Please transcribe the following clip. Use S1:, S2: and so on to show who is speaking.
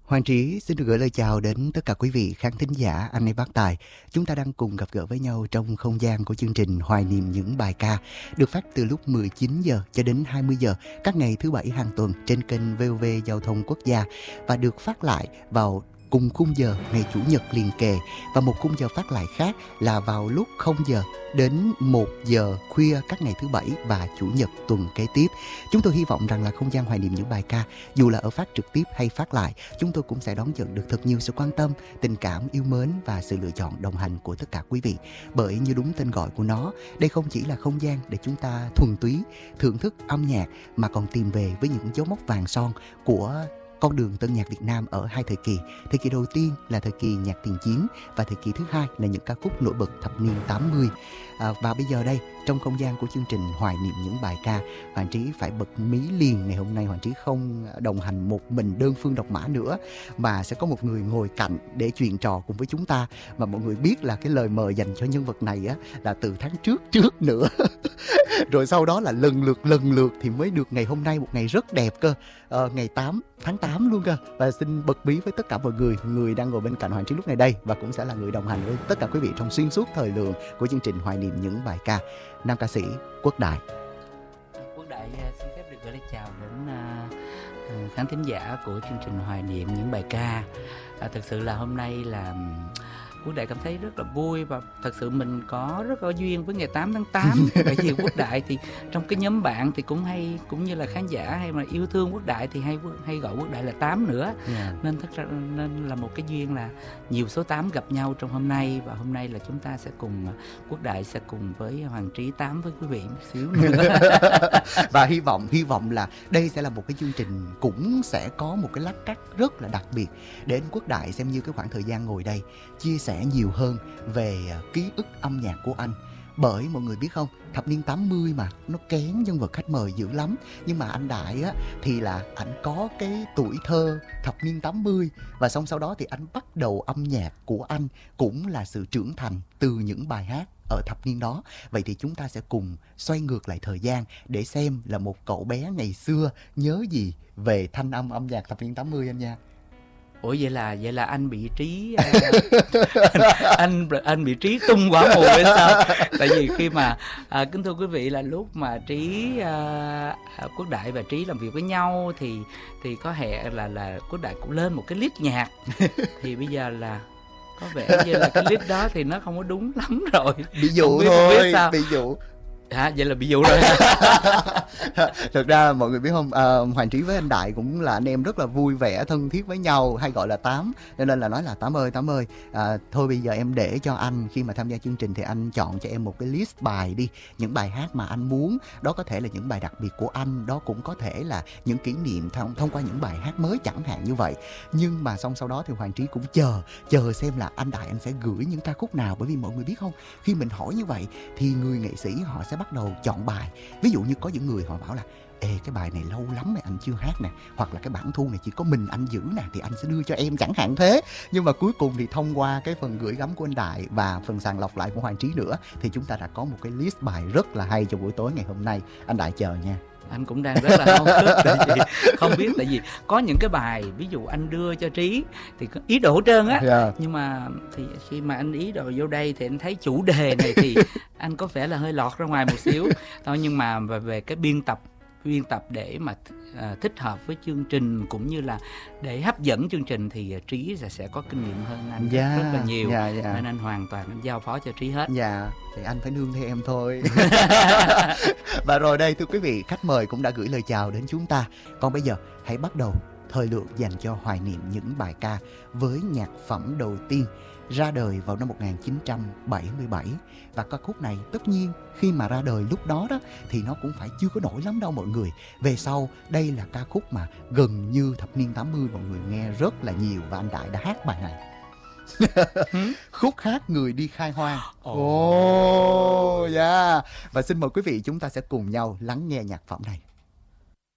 S1: Hoàng Trí xin được gửi lời chào đến tất cả quý vị khán thính giả anh em bác tài. Chúng ta đang cùng gặp gỡ với nhau trong không gian của chương trình Hoài niệm những bài ca được phát từ lúc 19 giờ cho đến 20 giờ các ngày thứ bảy hàng tuần trên kênh VOV Giao thông Quốc gia và được phát lại vào cùng khung giờ ngày Chủ nhật liền kề, và một khung giờ phát lại khác là vào lúc 0 giờ đến 1 giờ khuya các ngày thứ bảy và Chủ nhật tuần kế tiếp. Chúng tôi hy vọng rằng là không gian hoài niệm những bài ca, dù là ở phát trực tiếp hay phát lại, chúng tôi cũng sẽ đón nhận được thật nhiều sự quan tâm, tình cảm, yêu mến và sự lựa chọn đồng hành của tất cả quý vị. Bởi như đúng tên gọi của nó, đây không chỉ là không gian để chúng ta thuần túy thưởng thức âm nhạc, mà còn tìm về với những dấu mốc vàng son của con đường tân nhạc Việt Nam ở hai thời kỳ. Thời kỳ đầu tiên là thời kỳ nhạc tiền chiến, và thời kỳ thứ hai là những ca khúc nổi bật thập niên 80. Và bây giờ đây, trong không gian của chương trình Hoài niệm những bài ca, Hoàng Trí phải bật mí liền. Ngày hôm nay Hoàng Trí không đồng hành một mình đơn phương độc mã nữa, mà sẽ có một người ngồi cạnh để chuyện trò cùng với chúng ta. Mà mọi người biết là cái lời mời dành cho nhân vật này á là từ tháng trước nữa. Rồi sau đó là lần lượt thì mới được ngày hôm nay, một ngày rất đẹp cơ, ngày 8 tháng 8 luôn cơ. Và xin bật bí với tất cả mọi người đang ngồi bên cạnh Hoàng Trí lúc này đây, và cũng sẽ là người đồng hành với tất cả quý vị trong xuyên suốt thời lượng của chương trình Hoài niệm những bài ca. Nam ca sĩ Quốc Đại.
S2: Quốc Đại xin phép được gửi lời chào đến khán thính giả của chương trình Hoài niệm những bài ca. Thật sự là hôm nay là Quốc Đại cảm thấy rất là vui, và thật sự mình có rất có duyên với ngày 8 tháng 8. Bởi vì Quốc Đại thì trong cái nhóm bạn thì cũng hay, cũng như là khán giả hay mà yêu thương Quốc Đại thì hay gọi Quốc Đại là 8 nữa. Nên là một cái duyên là nhiều số 8 gặp nhau trong hôm nay. Và hôm nay là chúng ta sẽ cùng, Quốc Đại sẽ cùng với Hoàng Trí 8 với quý vị một xíu nữa.
S1: Và hy vọng là đây sẽ là một cái chương trình cũng sẽ có một cái lát cắt rất là đặc biệt đến Quốc Đại, xem như cái khoảng thời gian ngồi đây chia sẻ nhiều hơn về ký ức âm nhạc của anh. Bởi mọi người biết không, thập niên 80 mà nó kén nhân vật khách mời dữ lắm. Nhưng mà anh Đại á thì là anh có cái tuổi thơ thập niên 80, và xong sau đó thì anh bắt đầu âm nhạc của anh cũng là sự trưởng thành từ những bài hát ở thập niên đó. Vậy thì chúng ta sẽ cùng xoay ngược lại thời gian để xem là một cậu bé ngày xưa nhớ gì về thanh âm âm nhạc thập niên 80 anh nha.
S2: Ủa vậy là anh bị Trí anh bị Trí tung quả mùi hay sao? Tại vì khi mà kính thưa quý vị, là lúc mà Trí Quốc Đại và Trí làm việc với nhau thì có hẹn là Quốc Đại cũng lên một cái list nhạc. Thì bây giờ là có vẻ như là cái list đó thì nó không có đúng lắm rồi.
S1: Bị dụ thôi, bị dụ.
S2: Vậy là bị dụ rồi.
S1: Thực ra mọi người biết không, Hoàng Trí với anh Đại cũng là anh em rất là vui vẻ, thân thiết với nhau, hay gọi là Tám. Cho nên là nói là Tám ơi, thôi bây giờ em để cho anh, khi mà tham gia chương trình thì anh chọn cho em một cái list bài đi. Những bài hát mà anh muốn, đó có thể là những bài đặc biệt của anh, đó cũng có thể là những kỷ niệm thông qua những bài hát mới chẳng hạn như vậy. Nhưng mà xong sau đó thì Hoàng Trí cũng chờ xem là anh Đại anh sẽ gửi những ca khúc nào. Bởi vì mọi người biết không, khi mình hỏi như vậy thì người nghệ sĩ họ sẽ bắt đầu chọn bài. Ví dụ như có những người họ bảo là cái bài này lâu lắm rồi anh chưa hát nè, hoặc là cái bản thu này chỉ có mình anh giữ nè, thì anh sẽ đưa cho em chẳng hạn thế. Nhưng mà cuối cùng thì thông qua cái phần gửi gắm của anh Đại và phần sàng lọc lại của Hoàng Trí nữa, thì chúng ta đã có một cái list bài rất là hay cho buổi tối ngày hôm nay. Anh Đại chờ nha.
S2: Anh cũng đang rất là háo hức, tại vì không biết, tại vì có những cái bài ví dụ anh đưa cho Trí thì có ý đồ hết trơn á, nhưng mà thì khi mà anh ý đồ vô đây thì anh thấy chủ đề này thì anh có vẻ là hơi lọt ra ngoài một xíu thôi. Nhưng mà về cái biên tập để mà thích hợp với chương trình cũng như là để hấp dẫn chương trình thì Trí sẽ có kinh nghiệm hơn anh rất là nhiều. Nên anh hoàn toàn anh giao phó cho Trí hết.
S1: Thì anh phải nương theo em thôi. Và rồi đây, thưa quý vị, khách mời cũng đã gửi lời chào đến chúng ta. Còn bây giờ hãy bắt đầu thời lượng dành cho hoài niệm những bài ca với nhạc phẩm đầu tiên ra đời vào năm 1977. Và ca khúc này tất nhiên khi mà ra đời lúc đó thì nó cũng phải chưa có nổi lắm đâu mọi người. Về sau đây là ca khúc mà gần như thập niên 80 mọi người nghe rất là nhiều, và anh Đại đã hát bài này. Khúc hát Người Đi Khai Hoang. Và xin mời quý vị chúng ta sẽ cùng nhau lắng nghe nhạc phẩm này.